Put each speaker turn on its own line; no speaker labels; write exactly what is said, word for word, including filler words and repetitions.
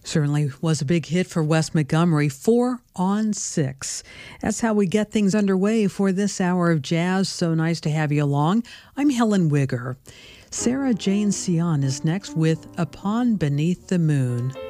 Certainly was a big hit for Wes Montgomery, four on six. That's how we get things underway for this hour of jazz. So nice to have you along. I'm Helen Wigger. Sarah Jane Sion is next with Upon Beneath the Moon.